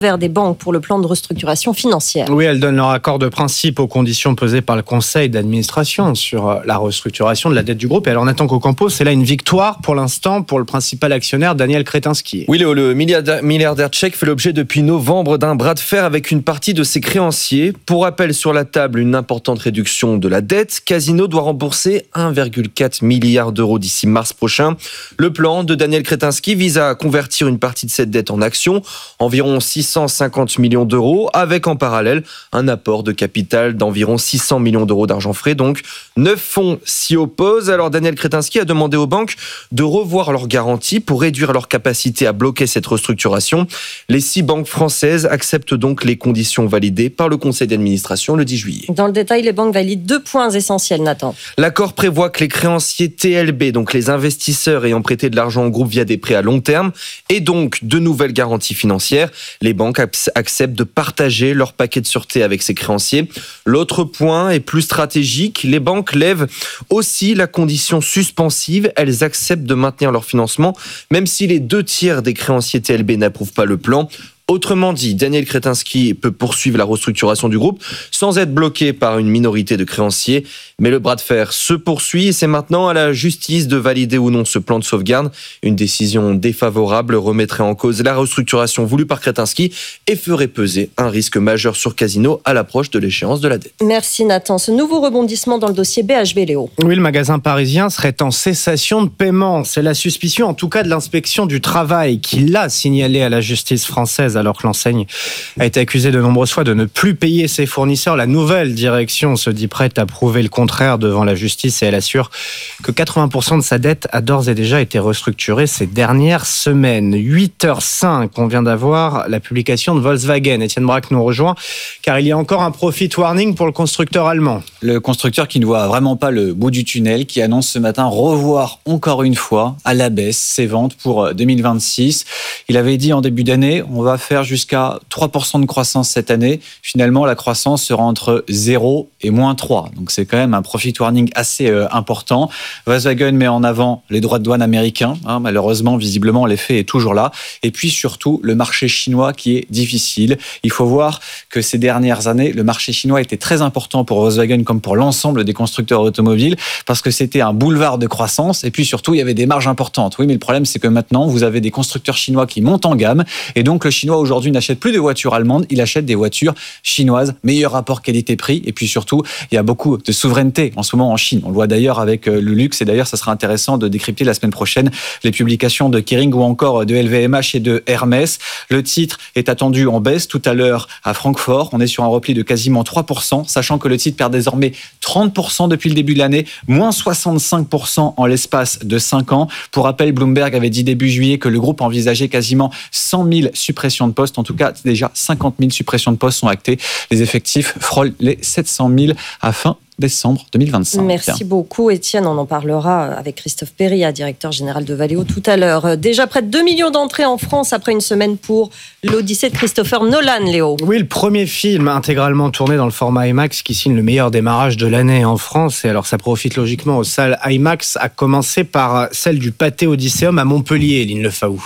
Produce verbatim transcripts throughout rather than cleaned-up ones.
vers des banques pour le plan de restructuration financière. Oui, elles donnent leur accord de principe aux conditions posées par le conseil d'administration sur la restructuration de la dette du groupe. Et alors Nathan Cocampo, c'est là une victoire pour l'instant pour le principal actionnaire Daniel Kretinsky. Oui Léo, le milliardaire, milliardaire tchèque fait l'objet depuis novembre d'un bras de fer avec une partie de ses créanciers. Pour rappel, sur la table, une importante réduction de la dette. Casino doit rembourser un virgule quatre milliard d'euros d'ici mars prochain. Le plan de Daniel Kretinsky vise à convertir une partie de cette dette en actions, environ six cent cinquante millions d'euros, avec en parallèle un apport de capital d'environ six cents millions d'euros d'argent frais. Donc, neuf fonds s'y opposent. Alors, Daniel Kretinsky a demandé aux banques de revoir leurs garanties pour réduire leur capacité à bloquer cette restructuration. Les six banques françaises acceptent donc les conditions validées par le conseil d'administration le dix juillet. Dans le détail, les banques valident deux points essentiels, Nathan. L'accord prévoit que les créanciers T L B, donc les investisseurs ayant prêté de l'argent au groupe via des prêts à long terme, et donc de nouvelles garanties financières, les banques acceptent de partager leur paquet de sûreté avec ses créanciers. L'autre point est plus stratégique. Les banques lèvent aussi la condition suspensive. Elles acceptent de maintenir leur financement, même si les deux tiers des créanciers T L B n'approuvent pas le plan. Autrement dit, Daniel Kretinsky peut poursuivre la restructuration du groupe sans être bloqué par une minorité de créanciers. Mais le bras de fer se poursuit et c'est maintenant à la justice de valider ou non ce plan de sauvegarde. Une décision défavorable remettrait en cause la restructuration voulue par Kretinsky et ferait peser un risque majeur sur Casino à l'approche de l'échéance de la dette. Merci Nathan. Ce nouveau rebondissement dans le dossier B H B, Léo. Oui, le magasin parisien serait en cessation de paiement. C'est la suspicion, en tout cas, de l'inspection du travail qui l'a signalé à la justice française alors que l'enseigne a été accusée de nombreuses fois de ne plus payer ses fournisseurs. La nouvelle direction se dit prête à prouver le contraire devant la justice et elle assure que quatre-vingts pour cent de sa dette a d'ores et déjà été restructurée ces dernières semaines. huit heures cinq, on vient d'avoir la publication de Volkswagen. Étienne Braque nous rejoint car il y a encore un profit warning pour le constructeur allemand. Le constructeur qui ne voit vraiment pas le bout du tunnel, qui annonce ce matin revoir encore une fois à la baisse ses ventes pour deux mille vingt-six. Il avait dit en début d'année, on va faire jusqu'à trois pour cent de croissance cette année. Finalement, la croissance sera entre zéro et moins trois. Donc c'est quand même un profit warning assez euh, important. Volkswagen met en avant les droits de douane américains. Hein, malheureusement, visiblement, l'effet est toujours là. Et puis surtout, le marché chinois qui est difficile. Il faut voir que ces dernières années, le marché chinois était très important pour Volkswagen comme pour l'ensemble des constructeurs automobiles parce que c'était un boulevard de croissance. Et puis surtout, il y avait des marges importantes. Oui, mais le problème, c'est que maintenant, vous avez des constructeurs chinois qui montent en gamme. Et donc, le chinois aujourd'hui n'achète plus de voitures allemandes, il achète des voitures chinoises, meilleur rapport qualité-prix. Et puis surtout, il y a beaucoup de souveraineté en ce moment en Chine. On le voit d'ailleurs avec le luxe. Et d'ailleurs, ça sera intéressant de décrypter la semaine prochaine les publications de Kering ou encore de L V M H et de Hermès. Le titre est attendu en baisse tout à l'heure à Francfort. On est sur un repli de quasiment trois pour cent, sachant que le titre perd désormais trente pour cent depuis le début de l'année, moins soixante-cinq pour cent en l'espace de cinq ans. Pour rappel, Bloomberg avait dit début juillet que le groupe envisageait quasiment cent mille suppressions de postes. En tout cas, déjà cinquante mille suppressions de postes sont actées. Les effectifs frôlent les sept cent mille à fin décembre deux mille vingt-cinq. Merci beaucoup Étienne, on en parlera avec Christophe Péria, directeur général de Valeo tout à l'heure. Déjà près de deux millions d'entrées en France après une semaine pour l'Odyssée de Christopher Nolan, Léo. Oui, le premier film intégralement tourné dans le format IMAX qui signe le meilleur démarrage de l'année en France. Et alors ça profite logiquement aux salles IMAX, à commencer par celle du Pâté Odysseum à Montpellier, Line Lefaou.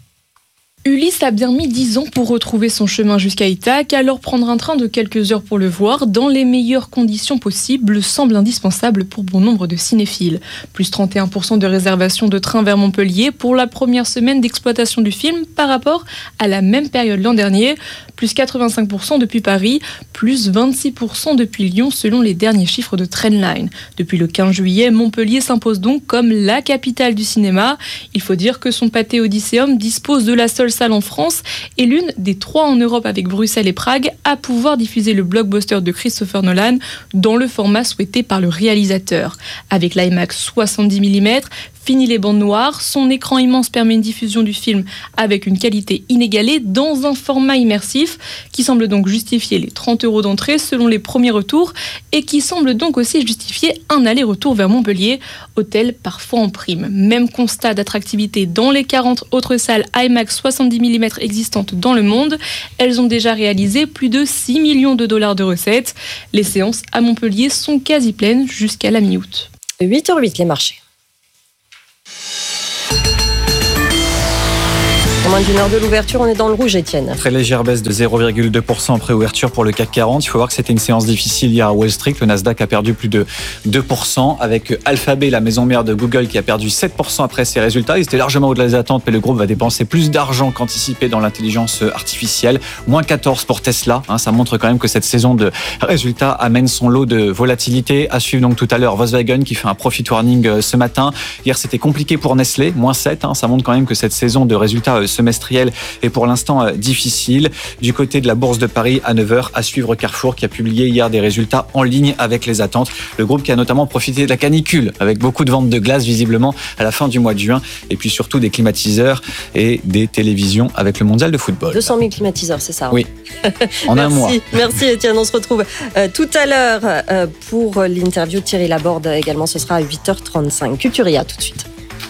Ulysse a bien mis dix ans pour retrouver son chemin jusqu'à Ithaque, alors prendre un train de quelques heures pour le voir dans les meilleures conditions possibles semble indispensable pour bon nombre de cinéphiles. Plus trente et un pour cent de réservation de train vers Montpellier pour la première semaine d'exploitation du film par rapport à la même période l'an dernier, plus quatre-vingt-cinq pour cent depuis Paris, plus vingt-six pour cent depuis Lyon selon les derniers chiffres de Trendline. Depuis le quinze juillet, Montpellier s'impose donc comme la capitale du cinéma. Il faut dire que son Pâté Odysseum dispose de la seule salle en France et l'une des trois en Europe avec Bruxelles et Prague à pouvoir diffuser le blockbuster de Christopher Nolan dans le format souhaité par le réalisateur. Avec l'IMAX soixante-dix millimètres, fini les bandes noires, son écran immense permet une diffusion du film avec une qualité inégalée dans un format immersif qui semble donc justifier les trente euros d'entrée selon les premiers retours et qui semble donc aussi justifier un aller-retour vers Montpellier, hôtel parfois en prime. Même constat d'attractivité dans les quarante autres salles IMAX soixante-dix millimètres existantes dans le monde. Elles ont déjà réalisé plus de six millions de dollars de recettes. Les séances à Montpellier sont quasi pleines jusqu'à la mi-août. huit heures huit les marchés. moins d'une heure de l'ouverture, on est dans le rouge, Étienne. Très légère baisse de zéro virgule deux pour cent après ouverture pour le C A C quarante. Il faut voir que c'était une séance difficile hier à Wall Street. Le Nasdaq a perdu plus de deux pour cent avec Alphabet, la maison mère de Google, qui a perdu sept pour cent après ses résultats. Ils étaient largement au-delà des attentes, mais le groupe va dépenser plus d'argent qu'anticipé dans l'intelligence artificielle. moins quatorze pour Tesla. Hein, ça montre quand même que cette saison de résultats amène son lot de volatilité. À suivre donc tout à l'heure Volkswagen qui fait un profit warning ce matin. Hier, c'était compliqué pour Nestlé, moins sept. Hein, ça montre quand même que cette saison de résultats semestriels est pour l'instant difficile. Du côté de la Bourse de Paris, à neuf heures, à suivre Carrefour qui a publié hier des résultats en ligne avec les attentes. Le groupe qui a notamment profité de la canicule avec beaucoup de ventes de glace visiblement à la fin du mois de juin et puis surtout des climatiseurs et des télévisions avec le mondial de football. deux cent mille climatiseurs, c'est ça? Hein? Oui, en un mois. Merci Étienne, on se retrouve euh, tout à l'heure euh, pour l'interview de Thierry Laborde également, ce sera à huit heures trente-cinq. Culturia tout de suite.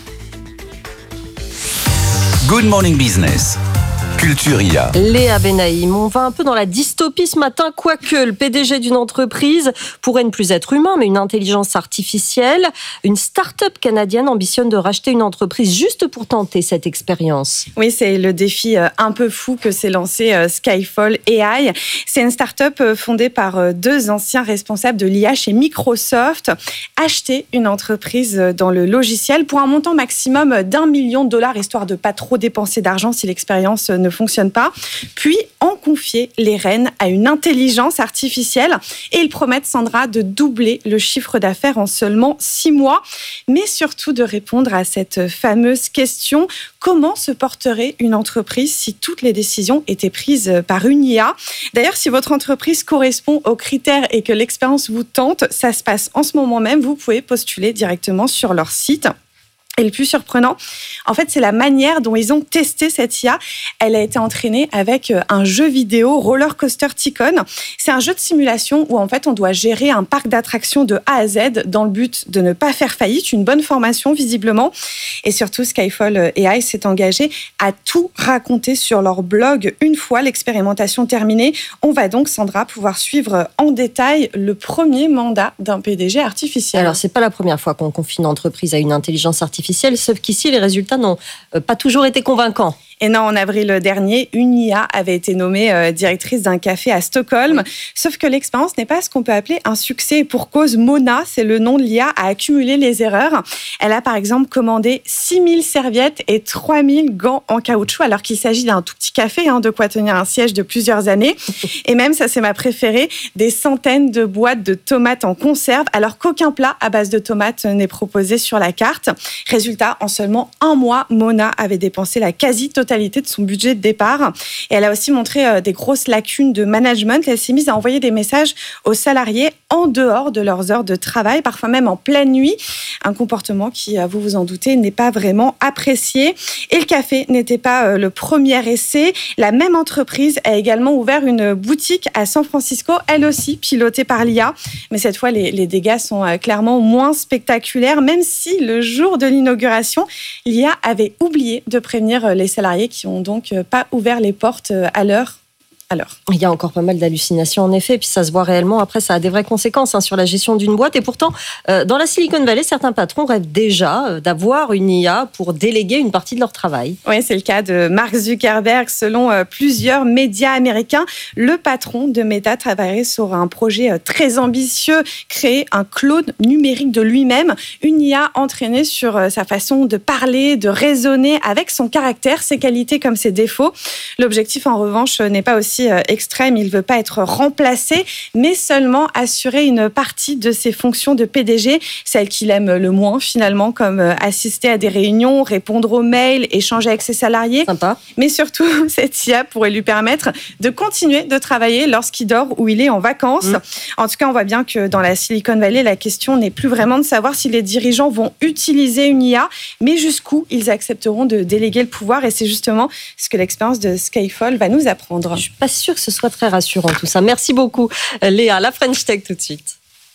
Good Morning Business. Culturia. Léa Benaïm, on va un peu dans la dystopie ce matin, quoique le P D G d'une entreprise pourrait ne plus être humain, mais une intelligence artificielle. Une start-up canadienne ambitionne de racheter une entreprise juste pour tenter cette expérience. Oui, c'est le défi un peu fou que s'est lancé Skyfall A I. C'est une start-up fondée par deux anciens responsables de l'I A chez Microsoft. Acheter une entreprise dans le logiciel pour un montant maximum d'un million de dollars, histoire de pas trop dépenser d'argent si l'expérience ne fonctionne pas, puis en confier les rênes à une intelligence artificielle. Et ils promettent, Sandra, de doubler le chiffre d'affaires en seulement six mois, mais surtout de répondre à cette fameuse question: comment se porterait une entreprise si toutes les décisions étaient prises par une I A? D'ailleurs, si votre entreprise correspond aux critères et que l'expérience vous tente, ça se passe en ce moment même. Vous pouvez postuler directement sur leur site. Et le plus surprenant, en fait, c'est la manière dont ils ont testé cette I A. Elle a été entraînée avec un jeu vidéo, Roller Coaster Tycoon. C'est un jeu de simulation où, en fait, on doit gérer un parc d'attractions de A à Z dans le but de ne pas faire faillite. Une bonne formation, visiblement. Et surtout, Skyfall A I s'est engagé à tout raconter sur leur blog une fois l'expérimentation terminée. On va donc, Sandra, pouvoir suivre en détail le premier mandat d'un P D G artificiel. Alors, c'est pas la première fois qu'on confie une entreprise à une intelligence artificielle, sauf qu'ici, les résultats n'ont pas toujours été convaincants. Et non, en avril dernier, une I A avait été nommée euh, directrice d'un café à Stockholm. Oui. Sauf que l'expérience n'est pas ce qu'on peut appeler un succès. Et pour cause, Mona, c'est le nom de l'I A, a accumulé les erreurs. Elle a par exemple commandé six mille serviettes et trois mille gants en caoutchouc, alors qu'il s'agit d'un tout petit café, hein, de quoi tenir un siège de plusieurs années. Et même, ça c'est ma préférée, des centaines de boîtes de tomates en conserve, alors qu'aucun plat à base de tomates n'est proposé sur la carte. Résultat, en seulement un mois, Mona avait dépensé la quasi-totalité de son budget de départ. Et elle a aussi montré des grosses lacunes de management. Elle s'est mise à envoyer des messages aux salariés en dehors de leurs heures de travail, parfois même en pleine nuit. Un comportement qui, vous vous en doutez, n'est pas vraiment apprécié. Et le café n'était pas le premier essai. La même entreprise a également ouvert une boutique à San Francisco, elle aussi pilotée par l'I A. Mais cette fois, les, les dégâts sont clairement moins spectaculaires, même si le jour de l'inauguration, l'I A avait oublié de prévenir les salariés qui n'ont donc pas ouvert les portes à l'heure. Alors. Il y a encore pas mal d'hallucinations en effet, puis ça se voit réellement. Après, ça a des vraies conséquences hein, sur la gestion d'une boîte. Et pourtant, euh, dans la Silicon Valley, certains patrons rêvent déjà euh, d'avoir une I A pour déléguer une partie de leur travail. Oui, c'est le cas de Mark Zuckerberg. Selon euh, plusieurs médias américains, le patron de Meta travaillerait sur un projet euh, très ambitieux, créer un clone numérique de lui-même, une I A entraînée sur euh, sa façon de parler, de raisonner, avec son caractère, ses qualités comme ses défauts. L'objectif, en revanche, n'est pas aussi extrême, il ne veut pas être remplacé, mais seulement assurer une partie de ses fonctions de P D G, celles qu'il aime le moins finalement, comme assister à des réunions, répondre aux mails, échanger avec ses salariés. Sympa. Mais surtout, cette I A pourrait lui permettre de continuer de travailler lorsqu'il dort ou il est en vacances. Mmh. En tout cas, on voit bien que dans la Silicon Valley, la question n'est plus vraiment de savoir si les dirigeants vont utiliser une I A, mais jusqu'où ils accepteront de déléguer le pouvoir. Et c'est justement ce que l'expérience de Skyfall va nous apprendre. Je suis pas sûre que ce soit très rassurant tout ça. Merci beaucoup Léa. La French Tech tout de suite.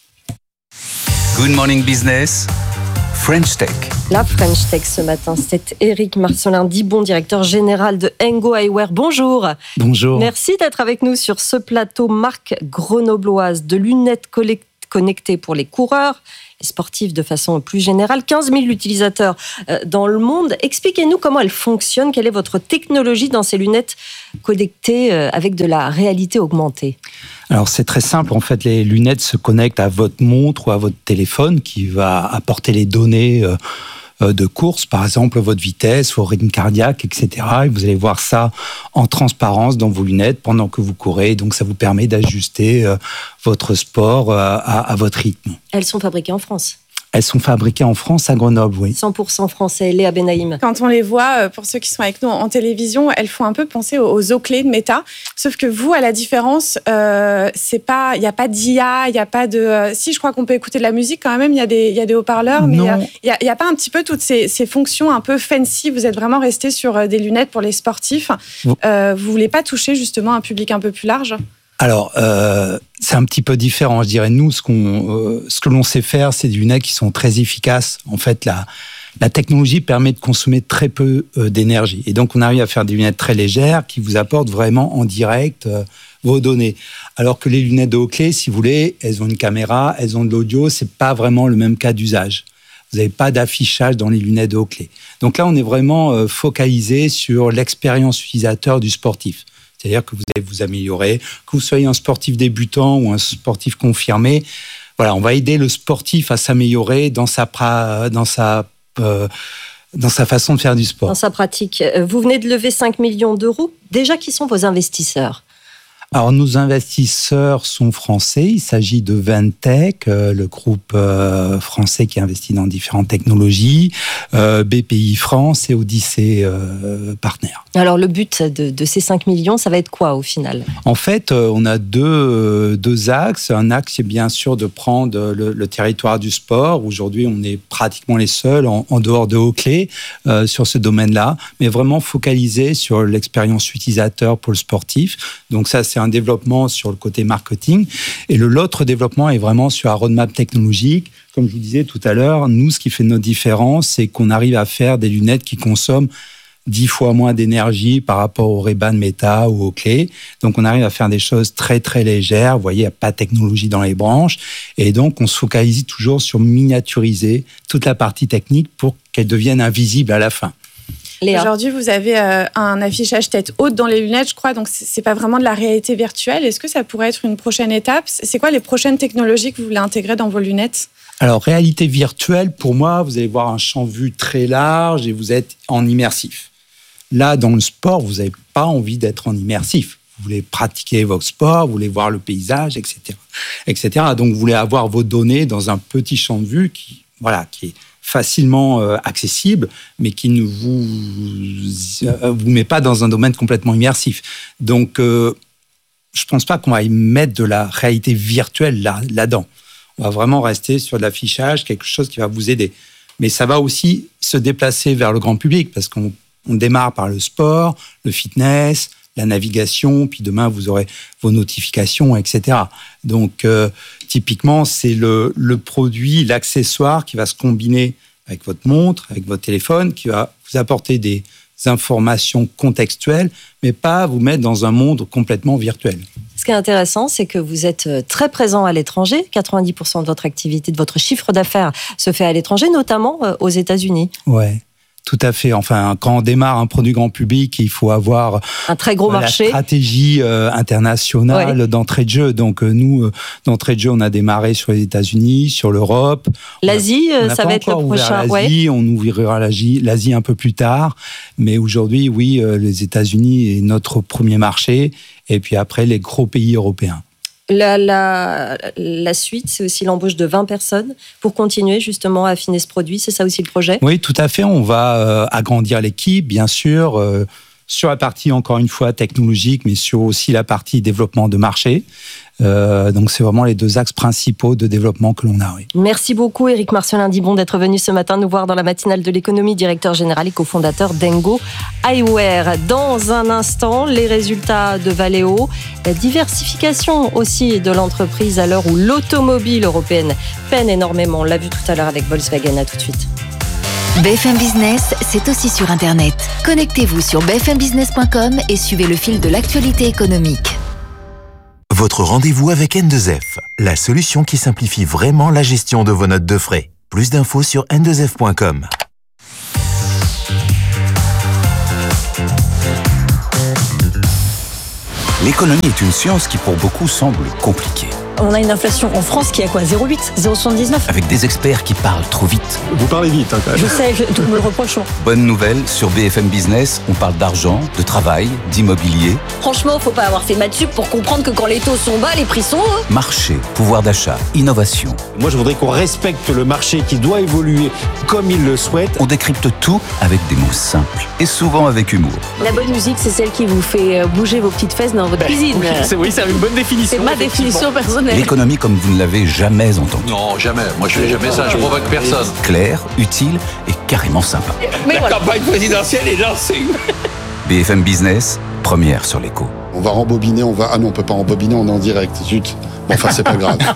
Good Morning Business, French Tech. La French Tech ce matin, c'est Éric Marcelin-Dibon, directeur général de Engo Eyewear. Bonjour. Bonjour. Merci d'être avec nous sur ce plateau. Marque grenobloise de lunettes collectives connectées pour les coureurs, les sportifs de façon plus générale. quinze mille utilisateurs dans le monde. Expliquez-nous comment elles fonctionnent. Quelle est votre technologie dans ces lunettes connectées avec de la réalité augmentée ? Alors c'est très simple, en fait les lunettes se connectent à votre montre ou à votre téléphone qui va apporter les données de course, par exemple votre vitesse, vos rythmes cardiaques, et cetera. Et vous allez voir ça en transparence dans vos lunettes pendant que vous courez, donc ça vous permet d'ajuster votre sport à, à votre rythme. Elles sont fabriquées en France ? Elles sont fabriquées en France, à Grenoble, oui. cent pour cent français. Léa Benaïm. Quand on les voit, pour ceux qui sont avec nous en télévision, elles font un peu penser aux Oakley de Meta. Sauf que vous, à la différence, euh, c'est pas, il n'y a pas d'I A, il n'y a pas de... Euh, si, je crois qu'on peut écouter de la musique quand même, il y a des, il y a des haut-parleurs, mais il n'y a, y a, y a pas un petit peu toutes ces, ces fonctions un peu fancy. Vous êtes vraiment resté sur des lunettes pour les sportifs. Euh, vous ne voulez pas toucher justement un public un peu plus large ? Alors, euh, c'est un petit peu différent, je dirais. Nous, ce, qu'on, euh, ce que l'on sait faire, c'est des lunettes qui sont très efficaces. En fait, la, la technologie permet de consommer très peu euh, d'énergie. Et donc, on arrive à faire des lunettes très légères qui vous apportent vraiment en direct euh, vos données. Alors que les lunettes de Oakley, si vous voulez, elles ont une caméra, elles ont de l'audio, c'est pas vraiment le même cas d'usage. Vous n'avez pas d'affichage dans les lunettes de Oakley. Donc là, on est vraiment euh, focalisé sur l'expérience utilisateur du sportif. C'est-à-dire que vous allez vous améliorer, que vous soyez un sportif débutant ou un sportif confirmé. Voilà, on va aider le sportif à s'améliorer dans sa, pra... dans sa, euh, dans sa façon de faire du sport. Dans sa pratique. Vous venez de lever cinq millions d'euros. Déjà, qui sont vos investisseurs ? Alors, nos investisseurs sont français. Il s'agit de Ventec, euh, le groupe euh, français qui investit dans différentes technologies, euh, B P I France et Odyssey euh, Partners. Alors, le but de, de ces cinq millions, ça va être quoi au final ? En fait, euh, on a deux, euh, deux axes. Un axe, c'est bien sûr de prendre le, le territoire du sport. Aujourd'hui, on est pratiquement les seuls en, en dehors de Oakley euh, sur ce domaine-là, mais vraiment focalisé sur l'expérience utilisateur pour le sportif. Donc ça, c'est un développement sur le côté marketing. Et le, l'autre développement est vraiment sur la roadmap technologique. Comme je vous disais tout à l'heure, nous, ce qui fait notre différence, c'est qu'on arrive à faire des lunettes qui consomment dix fois moins d'énergie par rapport au Ray-Ban Meta ou Oakley. Donc, on arrive à faire des choses très, très légères. Vous voyez, il n'y a pas de technologie dans les branches. Et donc, on se focalise toujours sur miniaturiser toute la partie technique pour qu'elle devienne invisible à la fin. Léa. Aujourd'hui, vous avez euh, un affichage tête haute dans les lunettes, je crois, donc c'est pas vraiment de la réalité virtuelle. Est-ce que ça pourrait être une prochaine étape ? C'est quoi les prochaines technologies que vous voulez intégrer dans vos lunettes ? Alors, réalité virtuelle, pour moi, vous allez voir un champ de vue très large et vous êtes en immersif. Là, dans le sport, vous n'avez pas envie d'être en immersif. Vous voulez pratiquer votre sport, vous voulez voir le paysage, et cetera, et cetera. Donc, vous voulez avoir vos données dans un petit champ de vue qui, voilà, qui est facilement euh, accessible, mais qui ne vous, euh, vous met pas dans un domaine complètement immersif. Donc, euh, je ne pense pas qu'on va y mettre de la réalité virtuelle là, là-dedans. On va vraiment rester sur de l'affichage, quelque chose qui va vous aider. Mais ça va aussi se déplacer vers le grand public, parce qu'on on démarre par le sport, le fitness, la navigation, puis demain, vous aurez vos notifications, et cetera. Donc, euh, typiquement, c'est le, le produit, l'accessoire qui va se combiner avec votre montre, avec votre téléphone, qui va vous apporter des informations contextuelles, mais pas vous mettre dans un monde complètement virtuel. Ce qui est intéressant, c'est que vous êtes très présent à l'étranger. quatre-vingt-dix pour cent de votre activité, de votre chiffre d'affaires se fait à l'étranger, notamment aux États-Unis. Ouais. Tout à fait. Enfin, quand on démarre un produit grand public, il faut avoir un très gros la marché, stratégie euh, internationale ouais. d'entrée de jeu. Donc euh, nous, euh, d'entrée de jeu, on a démarré sur les États-Unis, sur l'Europe. L'Asie, on a, on ça va être le prochain. L'Asie, ouais. On ouvrira l'Asie, l'Asie un peu plus tard. Mais aujourd'hui, oui, euh, les États-Unis est notre premier marché. Et puis après, les gros pays européens. La, la, la suite, c'est aussi l'embauche de vingt personnes pour continuer justement à affiner ce produit. C'est ça aussi le projet ? Oui, tout à fait. On va euh, agrandir l'équipe, bien sûr, euh, sur la partie, encore une fois, technologique, mais sur aussi la partie développement de marché. Euh, donc, c'est vraiment les deux axes principaux de développement que l'on a. Oui. Merci beaucoup, Éric Marcelin-Dibon, d'être venu ce matin nous voir dans la matinale de l'économie, directeur général et cofondateur d'Engo Eyewear. Dans un instant, les résultats de Valeo, la diversification aussi de l'entreprise à l'heure où l'automobile européenne peine énormément. On l'a vu tout à l'heure avec Volkswagen. À tout de suite. B F M Business, c'est aussi sur Internet. Connectez-vous sur b f m business point com et suivez le fil de l'actualité économique. Votre rendez-vous avec N deux F, la solution qui simplifie vraiment la gestion de vos notes de frais. Plus d'infos sur N deux F point com. L'économie est une science qui pour beaucoup semble compliquée. On a une inflation en France qui est à quoi zéro virgule huit, zéro virgule soixante-dix-neuf. Avec des experts qui parlent trop vite. Vous parlez vite, hein, quand même. Je sais, je, tout me le reproche. Bonne nouvelle, sur B F M Business, on parle d'argent, de travail, d'immobilier. Franchement, faut pas avoir fait maths sup pour comprendre que quand les taux sont bas, les prix sont hauts. Marché, pouvoir d'achat, innovation. Moi, je voudrais qu'on respecte le marché qui doit évoluer comme il le souhaite. On décrypte tout avec des mots simples et souvent avec humour. La bonne musique, c'est celle qui vous fait bouger vos petites fesses dans votre Ben, cuisine. Oui, c'est, oui, c'est une bonne définition. C'est ma définition personnelle. L'économie comme vous ne l'avez jamais entendue. Non, jamais. Moi, je fais jamais ça. Je provoque personne. Claire, utile et carrément sympa. Mais La voilà. campagne présidentielle est lancée. B F M Business, première sur l'écho. On va rembobiner, on va... Ah non, on peut pas rembobiner, on est en direct. Zut. Bon, enfin, c'est pas grave.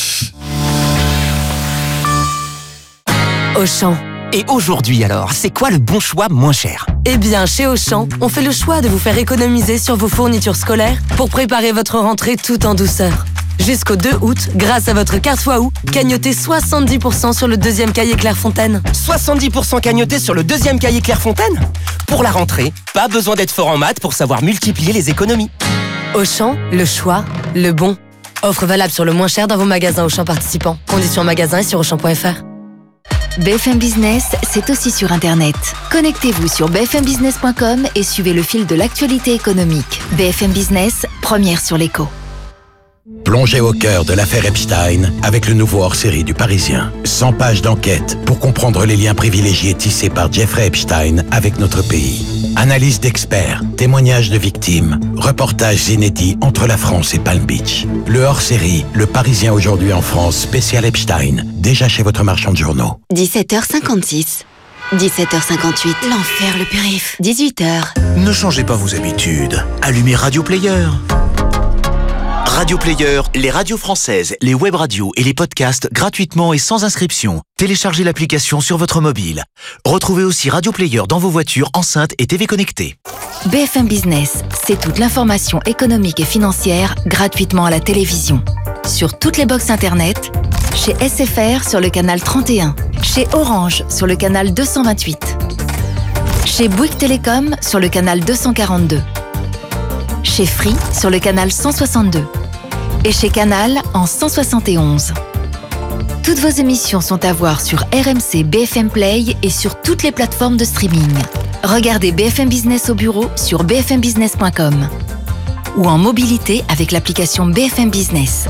Auchan. Et aujourd'hui alors, c'est quoi le bon choix moins cher ? Eh bien, chez Auchan, on fait le choix de vous faire économiser sur vos fournitures scolaires pour préparer votre rentrée tout en douceur. Jusqu'au deux août, grâce à votre carte Waouh, cagnotez soixante-dix pour cent sur le deuxième cahier Clairefontaine. soixante-dix pour cent cagnoté sur le deuxième cahier Clairefontaine ? Pour la rentrée, pas besoin d'être fort en maths pour savoir multiplier les économies. Auchan, le choix, le bon. Offre valable sur le moins cher dans vos magasins Auchan participants. Conditions magasin et sur auchan point f r. B F M Business, c'est aussi sur Internet. Connectez-vous sur b f m business point com et suivez le fil de l'actualité économique. B F M Business, première sur l'écho. Plongez au cœur de l'affaire Epstein avec le nouveau hors-série du Parisien. cent pages d'enquête pour comprendre les liens privilégiés tissés par Jeffrey Epstein avec notre pays. Analyse d'experts, témoignages de victimes, reportages inédits entre la France et Palm Beach. Le hors-série, Le Parisien aujourd'hui en France, spécial Epstein, déjà chez votre marchand de journaux. dix-sept heures cinquante-six. dix-sept heures cinquante-huit. L'enfer, le périph'. dix-huit heures. Ne changez pas vos habitudes. Allumez Radio Player. Radio Player, les radios françaises, les web radios et les podcasts gratuitement et sans inscription. Téléchargez l'application sur votre mobile. Retrouvez aussi Radio Player dans vos voitures, enceintes et T V connectées. B F M Business, c'est toute l'information économique et financière gratuitement à la télévision. Sur toutes les box Internet, chez S F R sur le canal trente et un, chez Orange sur le canal deux cent vingt-huit, chez Bouygues Télécom sur le canal deux cent quarante-deux, chez Free sur le canal cent soixante-deux et chez Canal en cent soixante et onze. Toutes vos émissions sont à voir sur R M C B F M Play et sur toutes les plateformes de streaming. Regardez B F M Business au bureau sur b f m business point com ou en mobilité avec l'application B F M Business.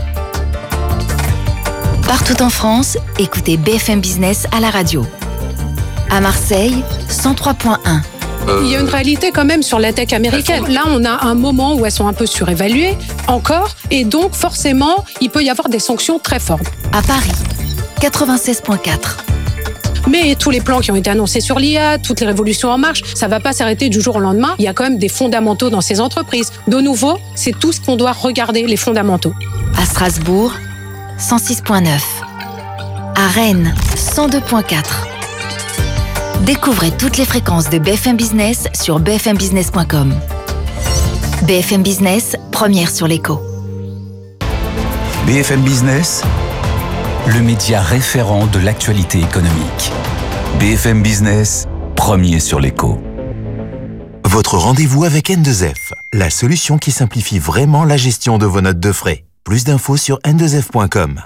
Partout en France, écoutez B F M Business à la radio. À Marseille, cent trois point un. Il y a une réalité quand même sur la tech américaine. Là, on a un moment où elles sont un peu surévaluées, encore, et donc forcément, il peut y avoir des sanctions très fortes. À Paris, quatre-vingt-seize point quatre. Mais tous les plans qui ont été annoncés sur l'I A, toutes les révolutions en marche, ça ne va pas s'arrêter du jour au lendemain. Il y a quand même des fondamentaux dans ces entreprises. De nouveau, c'est tout ce qu'on doit regarder, les fondamentaux. À Strasbourg, cent six point neuf. À Rennes, cent deux point quatre. Découvrez toutes les fréquences de B F M Business sur b f m business point com. B F M Business, première sur l'écho. B F M Business, le média référent de l'actualité économique. B F M Business, premier sur l'écho. Votre rendez-vous avec N deux F, la solution qui simplifie vraiment la gestion de vos notes de frais. Plus d'infos sur n deux f point com.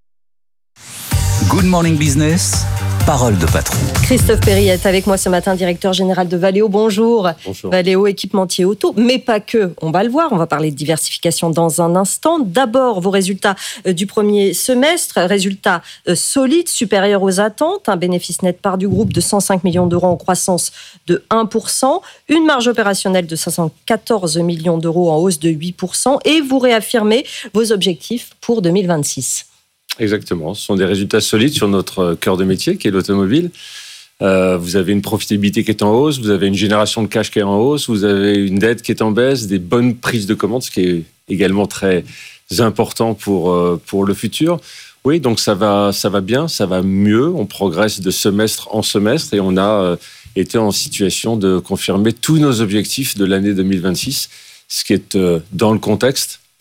Good Morning Business, parole de patron. Christophe Perry est avec moi ce matin, directeur général de Valeo. Bonjour. Bonjour. Valeo, équipementier auto, mais pas que. On va le voir, on va parler de diversification dans un instant. D'abord, vos résultats du premier semestre, résultats solides, supérieurs aux attentes, un bénéfice net part du groupe de cent cinq millions d'euros en croissance de un pour cent, une marge opérationnelle de cinq cent quatorze millions d'euros en hausse de huit pour cent, et vous réaffirmez vos objectifs pour deux mille vingt-six. Exactement, ce sont des résultats solides sur notre cœur de métier qui est l'automobile. Euh, vous avez une profitabilité qui est en hausse, vous avez une génération de cash qui est en hausse, vous avez une dette qui est en baisse, des bonnes prises de commandes, ce qui est également très important pour, euh, pour le futur. Oui, donc ça va, ça va bien, ça va mieux, on progresse de semestre en semestre et on a euh, été en situation de confirmer tous nos objectifs de l'année deux mille vingt-six, ce qui est euh, dans le contexte euh,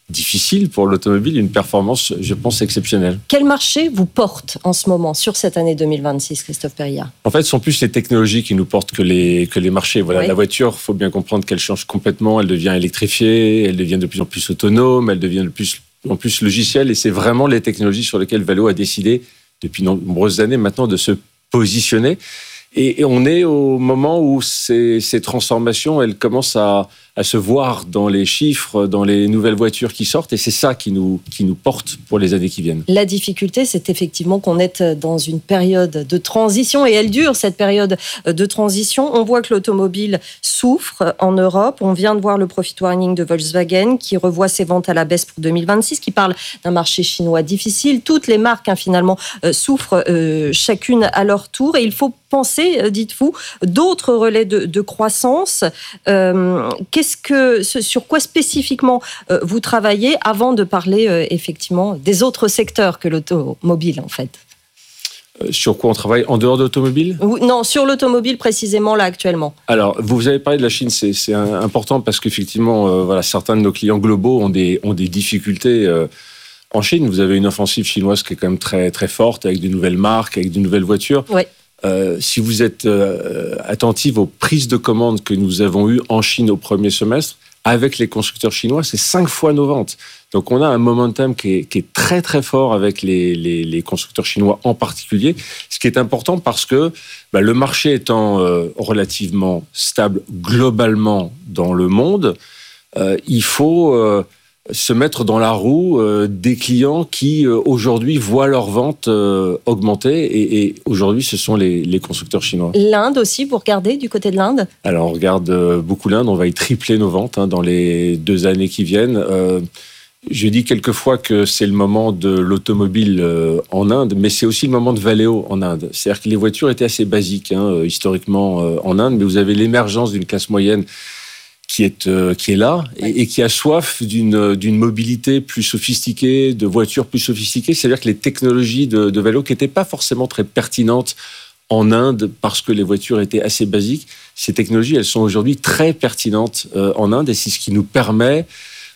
difficile pour l'automobile, une performance, je pense, exceptionnelle. Quel marché vous porte en ce moment sur cette année deux mille vingt-six, Christophe Périllat? En fait, ce sont plus les technologies qui nous portent que les, que les marchés. Voilà, oui. La voiture, il faut bien comprendre qu'elle change complètement, elle devient électrifiée, elle devient de plus en plus autonome, elle devient de plus en plus logicielle, et c'est vraiment les technologies sur lesquelles Valeo a décidé, depuis de nombreuses années maintenant, de se positionner. Et, et on est au moment où ces, ces transformations, elles commencent à, à se voir dans les chiffres, dans les nouvelles voitures qui sortent, et c'est ça qui nous, qui nous porte pour les années qui viennent. La difficulté, c'est effectivement qu'on est dans une période de transition, et elle dure, cette période de transition. On voit que l'automobile souffre en Europe. On vient de voir le profit warning de Volkswagen qui revoit ses ventes à la baisse pour deux mille vingt-six, qui parle d'un marché chinois difficile. Toutes les marques, hein, finalement, euh, souffrent euh, chacune à leur tour, et il faut penser, dites-vous, d'autres relais de, de croissance. Euh, qu'est-ce que, sur quoi spécifiquement euh, vous travaillez avant de parler euh, effectivement des autres secteurs que l'automobile, en fait? euh, Sur quoi on travaille en dehors de l'automobile? Non, sur l'automobile précisément, là, actuellement. Alors, vous avez parlé de la Chine, c'est, c'est important parce qu'effectivement, euh, voilà, certains de nos clients globaux ont des, ont des difficultés. Euh, en Chine, vous avez une offensive chinoise qui est quand même très, très forte, avec de nouvelles marques, avec de nouvelles voitures. Oui. Euh, si vous êtes euh, attentif aux prises de commandes que nous avons eues en Chine au premier semestre, avec les constructeurs chinois, c'est cinq fois nos ventes. Donc on a un momentum qui est, qui est très très fort avec les, les, les constructeurs chinois en particulier, ce qui est important parce que bah, le marché étant euh, relativement stable globalement dans le monde, euh, il faut... Euh, se mettre dans la roue euh, des clients qui, euh, aujourd'hui, voient leurs ventes euh, augmenter. Et, et aujourd'hui, ce sont les, les constructeurs chinois. L'Inde aussi, vous regardez du côté de l'Inde? Alors, on regarde euh, beaucoup l'Inde. On va y tripler nos ventes hein, dans les deux années qui viennent. Euh, je dis quelquefois que c'est le moment de l'automobile euh, en Inde, mais c'est aussi le moment de Valeo en Inde. C'est-à-dire que les voitures étaient assez basiques, hein, historiquement, euh, en Inde, mais vous avez l'émergence d'une classe moyenne qui est, euh, qui est là et, et qui a soif d'une, d'une mobilité plus sophistiquée, de voitures plus sophistiquées. C'est-à-dire que les technologies de, de Valeo qui n'étaient pas forcément très pertinentes en Inde parce que les voitures étaient assez basiques, ces technologies, elles sont aujourd'hui très pertinentes euh, en Inde et c'est ce qui nous permet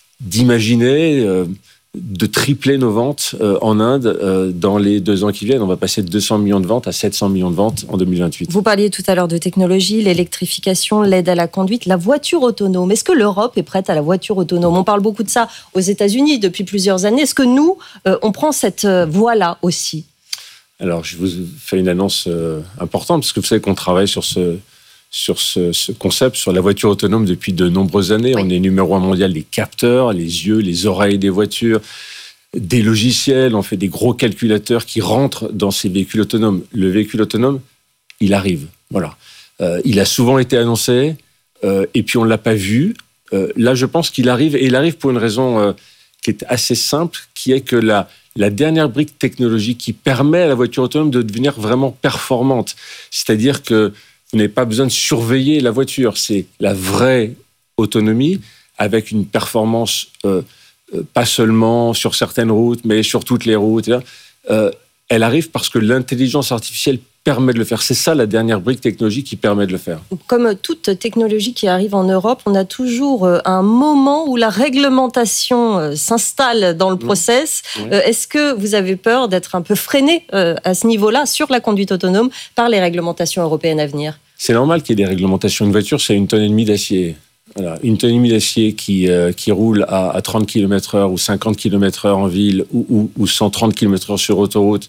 d'imaginer euh, de tripler nos ventes euh, en Inde euh, dans les deux ans qui viennent. On va passer de deux cents millions de ventes à sept cents millions de ventes en deux mille vingt-huit. Vous parliez tout à l'heure de technologie, l'électrification, l'aide à la conduite, la voiture autonome. Est-ce que l'Europe est prête à la voiture autonome? On parle beaucoup de ça aux États-Unis depuis plusieurs années. Est-ce que nous, euh, on prend cette euh, voie-là aussi? Alors, je vous fais une annonce euh, importante, parce que vous savez qu'on travaille sur ce... sur ce, ce concept, sur la voiture autonome depuis de nombreuses années. Oui. On est numéro un mondial des capteurs, les yeux, les oreilles des voitures, des logiciels, on fait des gros calculateurs qui rentrent dans ces véhicules autonomes. Le véhicule autonome, il arrive. Voilà. Euh, il a souvent été annoncé, euh, et puis on ne l'a pas vu. Euh, là, je pense qu'il arrive, et il arrive pour une raison euh, qui est assez simple, qui est que la, la dernière brique technologique qui permet à la voiture autonome de devenir vraiment performante. C'est-à-dire que vous n'avez pas besoin de surveiller la voiture. C'est la vraie autonomie avec une performance euh, euh, pas seulement sur certaines routes, mais sur toutes les routes. Euh, elle arrive parce que l'intelligence artificielle permet de le faire. C'est ça la dernière brique technologique qui permet de le faire. Comme toute technologie qui arrive en Europe, on a toujours un moment où la réglementation s'installe dans le process. Mmh. Oui. Est-ce que vous avez peur d'être un peu freiné à ce niveau-là sur la conduite autonome par les réglementations européennes à venir? C'est normal qu'il y ait des réglementations. Une voiture, c'est une tonne et demie d'acier. Voilà. Une tonne et demie d'acier qui, euh, qui roule à, à trente kilomètres heure ou cinquante kilomètres heure en ville ou, ou, ou cent trente kilomètres heure sur autoroute.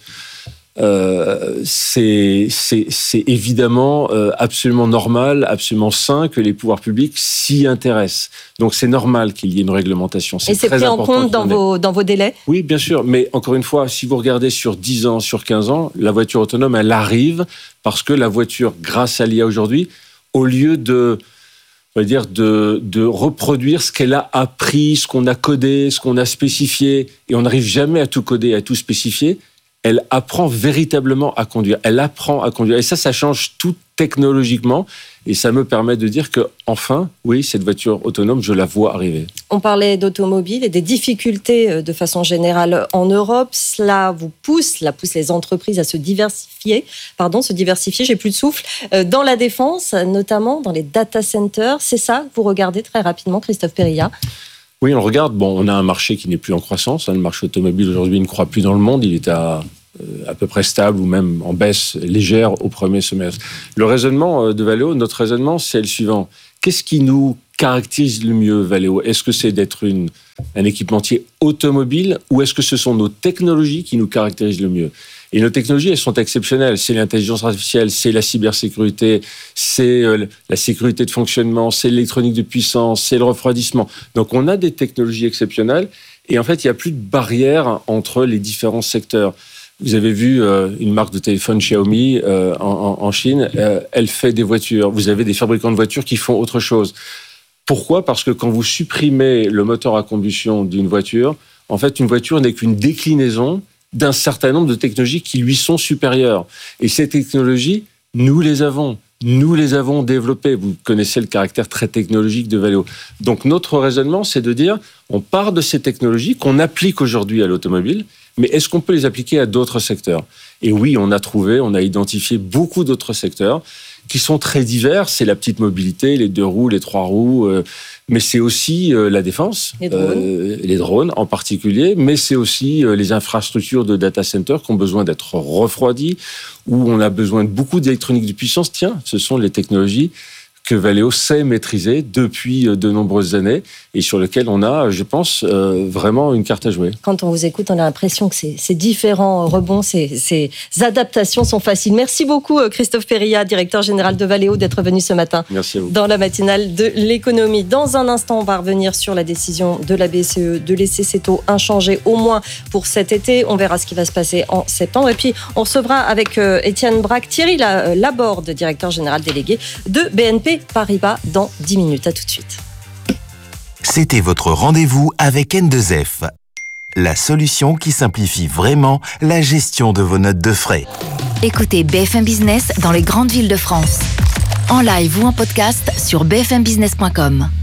Euh, c'est, c'est, c'est évidemment euh, absolument normal, absolument sain que les pouvoirs publics s'y intéressent. Donc c'est normal qu'il y ait une réglementation. C'est Et c'est très pris en important compte dans vos, dans vos délais? Oui, bien sûr. Mais encore une fois, si vous regardez sur dix ans, sur quinze ans, la voiture autonome, elle arrive parce que la voiture, grâce à l'I A aujourd'hui, au lieu de... on va dire, de, de reproduire ce qu'elle a appris, ce qu'on a codé, ce qu'on a spécifié, et on n'arrive jamais à tout coder, à tout spécifier, elle apprend véritablement à conduire. Elle apprend à conduire. Et ça, ça change tout technologiquement. Et ça me permet de dire que, enfin, oui, cette voiture autonome, je la vois arriver. On parlait d'automobile et des difficultés de façon générale en Europe. Cela vous pousse, cela pousse les entreprises à se diversifier, pardon, se diversifier, j'ai plus de souffle, dans la défense, notamment dans les data centers. C'est ça que vous regardez très rapidement, Christophe Périllat? Oui, on regarde. Bon, on a un marché qui n'est plus en croissance. Le marché automobile aujourd'hui ne croît plus dans le monde. Il est à, à peu près stable ou même en baisse légère au premier semestre. Le raisonnement de Valeo, notre raisonnement, c'est le suivant. Qu'est-ce qui nous caractérise le mieux, Valeo ? Est-ce que c'est d'être une, un équipementier automobile ou est-ce que ce sont nos technologies qui nous caractérisent le mieux ? Et nos technologies, elles sont exceptionnelles. C'est l'intelligence artificielle, c'est la cybersécurité, c'est euh, la sécurité de fonctionnement, c'est l'électronique de puissance, c'est le refroidissement. Donc on a des technologies exceptionnelles et en fait, il n'y a plus de barrière entre les différents secteurs. Vous avez vu euh, une marque de téléphone Xiaomi euh, en, en Chine, euh, elle fait des voitures. Vous avez des fabricants de voitures qui font autre chose. Pourquoi ? Parce que quand vous supprimez le moteur à combustion d'une voiture, en fait, une voiture n'est qu'une déclinaison d'un certain nombre de technologies qui lui sont supérieures. Et ces technologies, nous les avons. Nous les avons développées. Vous connaissez le caractère très technologique de Valeo. Donc notre raisonnement, c'est de dire, on part de ces technologies qu'on applique aujourd'hui à l'automobile, mais est-ce qu'on peut les appliquer à d'autres secteurs ? Et oui, on a trouvé, on a identifié beaucoup d'autres secteurs qui sont très divers. C'est la petite mobilité, les deux roues, les trois roues, euh, mais c'est aussi euh, la défense, les drones. Euh, les drones en particulier, mais c'est aussi euh, les infrastructures de data centers qui ont besoin d'être refroidies, où on a besoin de beaucoup d'électronique de puissance. Tiens, ce sont les technologies que Valeo sait maîtriser depuis de nombreuses années et sur lesquelles on a, je pense, euh, vraiment une carte à jouer. Quand on vous écoute, on a l'impression que ces, ces différents rebonds, ces, ces adaptations sont faciles. Merci beaucoup Christophe Périllat, directeur général de Valeo, d'être venu ce matin Merci à vous. Dans la matinale de l'économie. Dans un instant, on va revenir sur la décision de la B C E de laisser ces taux inchangés, au moins pour cet été. On verra ce qui va se passer en septembre. Et puis, on recevra avec euh, Étienne Braque, Thierry Laborde, directeur général délégué de B N P Paribas, dans dix minutes. À tout de suite. C'était votre rendez-vous avec N deux F, la solution qui simplifie vraiment la gestion de vos notes de frais. Écoutez B F M Business dans les grandes villes de France. En live ou en podcast sur b f m business point com.